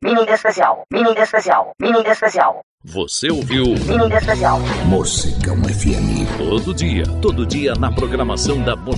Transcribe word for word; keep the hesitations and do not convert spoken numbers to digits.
Mini especial. Mini especial. Mini especial. Você ouviu Mini especial. Morcegão F M. Todo dia, todo dia na programação da Morcegão.